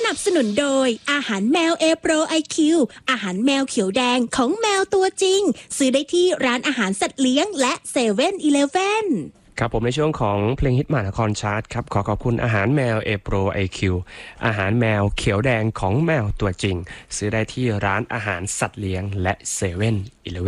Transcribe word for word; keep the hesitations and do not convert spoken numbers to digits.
นับสนุนโดยอาหารแมว A Pro ไอ คิว อาหารแมวเขียวแดงของแมวตัวจริงซื้อได้ที่ร้านอาหารสัตว์เลี้ยงและเซเว่นอีเลฟเว่นครับผมในช่วงของเพลงฮิตมหานครชาร์ตครับขอขอบคุณอาหารแมว A Pro ไอ คิว อาหารแมวเขียวแดงของแมวตัวจริงซื้อได้ที่ร้านอาหารสัตว์เลี้ยงและเซเว่นอีเลฟเว่น